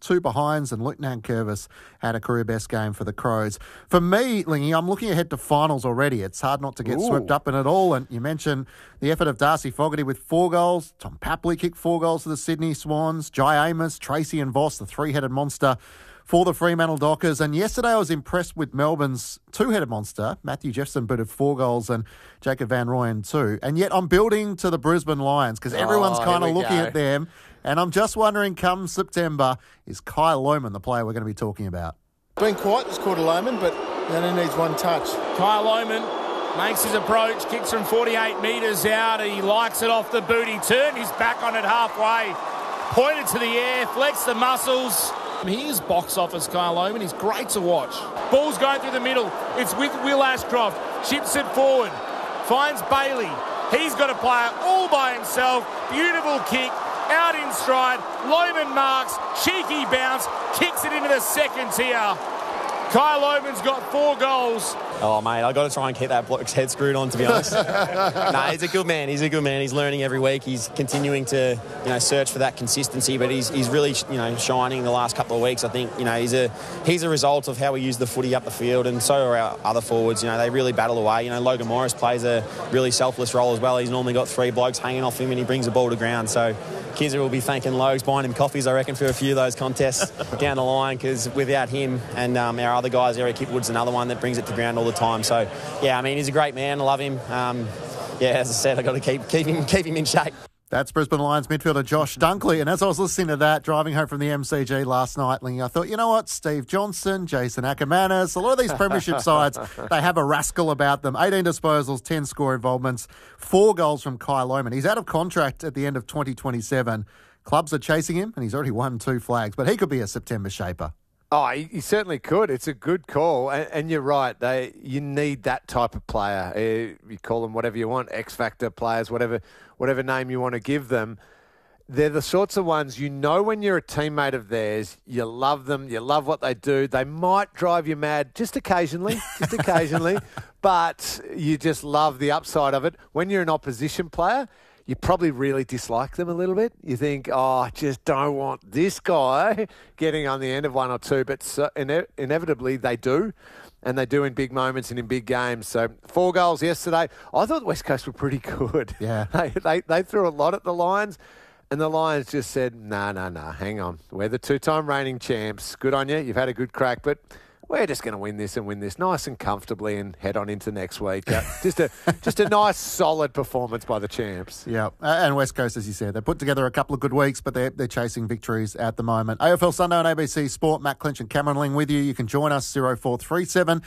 2 behinds, and Luke Nankervis had a career best game for the Crows. For me, Lingy, I'm looking ahead to finals already. It's hard not to get swept up in it all. And you mentioned the effort of Darcy Fogarty with 4 goals. Tom Papley kicked 4 goals for the Sydney Swans. Jai Amos, Tracy and Voss, the 3-headed monster for the Fremantle Dockers. And yesterday I was impressed with Melbourne's 2-headed monster. Matthew Jefferson booted 4 goals and Jacob Van Rooyen 2. And yet I'm building to the Brisbane Lions because everyone's kind of looking at them. And I'm just wondering, come September, is Kai Lohmann the player we're going to be talking about? Been quiet this quarter, Lohmann, but he only needs one touch. Kai Lohmann makes his approach, kicks from 48 metres out. He likes it off the boot. He turned his back on it halfway, pointed to the air, flexed the muscles. He is box office, Kai Lohmann. He's great to watch. Ball's going through the middle. It's with Will Ashcroft. Chips it forward. Finds Bailey. He's got a player all by himself. Beautiful kick. Out in stride. Lohmann marks. Cheeky bounce. Kicks it into the second tier. Kai Lohmann's got 4 goals. Oh, mate, I've got to try and keep that bloke's head screwed on, to be honest. He's a good man. He's a good man. He's learning every week. He's continuing to, search for that consistency, but he's really, shining the last couple of weeks. I think, he's a result of how we use the footy up the field, and so are our other forwards. They really battle away. Logan Morris plays a really selfless role as well. He's normally got 3 blokes hanging off him, and he brings the ball to ground. So Kizza will be thanking Logs, buying him coffees, I reckon, for a few of those contests down the line, because without him and our other guys, Eric Hipwood's another one that brings it to ground all the time. So, he's a great man. I love him. As I said, I've got to keep him in shape. That's Brisbane Lions midfielder Josh Dunkley. And as I was listening to that, driving home from the MCG last night, Lingy, I thought, you know what? Steve Johnson, Jason Ackermanis, a lot of these premiership sides, they have a rascal about them. 18 disposals, 10 score involvements, 4 goals from Kai Lohmann. He's out of contract at the end of 2027. Clubs are chasing him, and he's already won 2 flags, but he could be a September shaper. Oh, he certainly could. It's a good call. And you're right. You need that type of player. You call them whatever you want, X-Factor players, whatever name you want to give them. They're the sorts of ones, when you're a teammate of theirs, you love them, you love what they do. They might drive you mad just occasionally, but you just love the upside of it. When you're an opposition player, you probably really dislike them a little bit. You think, I just don't want this guy getting on the end of 1 or 2, but inevitably they do, and they do in big moments and in big games. So 4 goals yesterday. I thought West Coast were pretty good. Yeah. They threw a lot at the Lions, and the Lions just said, no, hang on. We're the 2-time reigning champs. Good on you. You've had a good crack, but we're just going to win this nice and comfortably and head on into next week. Just a nice, solid performance by the champs. Yeah, and West Coast, as you said, they put together a couple of good weeks, but they're chasing victories at the moment. AFL Sunday on ABC Sport. Matt Clinch and Cameron Ling with you. You can join us 0437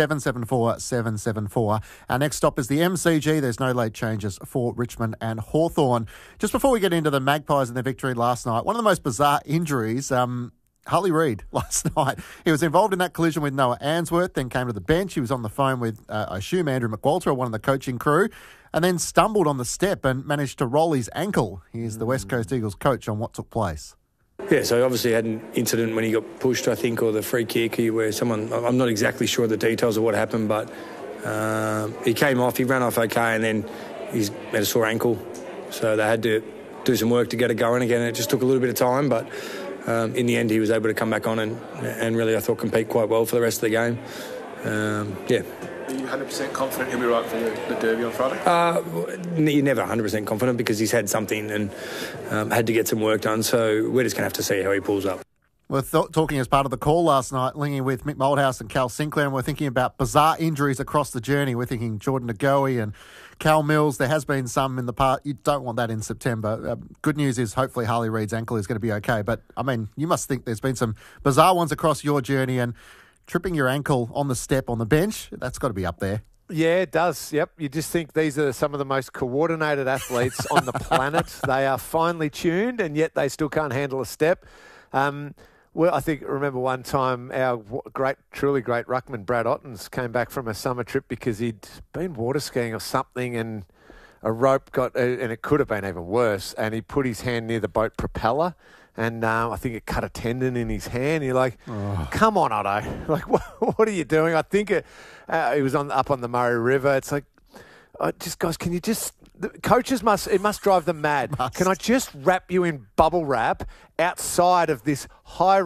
774 774. Our next stop is the MCG. There's no late changes for Richmond and Hawthorn. Just before we get into the Magpies and their victory last night, one of the most bizarre injuries, Harley Reid last night. He was involved in that collision with Noah Answorth, then came to the bench. He was on the phone with, I assume, Andrew McWalter, one of the coaching crew, and then stumbled on the step and managed to roll his ankle. Here's the West Coast Eagles coach on what took place. Yeah, so obviously had an incident when he got pushed, I think, or the free kick where someone, I'm not exactly sure the details of what happened, but he came off, he ran off okay, and then he's had a sore ankle. So they had to do some work to get it going again. It just took a little bit of time, but in the end, he was able to come back on and really, I thought, compete quite well for the rest of the game. Are you 100% confident he'll be right for the Derby on Friday? You're never 100% confident because he's had something and had to get some work done. So we're just going to have to see how he pulls up. We're talking as part of the call last night, linking with Mick Moldhouse and Cal Sinclair, and we're thinking about bizarre injuries across the journey. We're thinking Jordan Ngoe and Cal Mills. There has been some in the past. You don't want that in September. Good news is hopefully Harley Reid's ankle is going to be okay. But, I mean, you must think there's been some bizarre ones across your journey, and tripping your ankle on the step on the bench, that's got to be up there. Yeah, it does. Yep. You just think these are some of the most coordinated athletes on the planet. They are finely tuned, and yet they still can't handle a step. Well, I remember one time our truly great ruckman, Brad Ottens, came back from a summer trip because he'd been water skiing or something and a rope and it could have been even worse, and he put his hand near the boat propeller and I think it cut a tendon in his hand. You're like, come on, Otto. Like, what are you doing? I think it was up on the Murray River. It's like, guys, can you just... The coaches must drive them mad. Can I just wrap you in bubble wrap outside of this high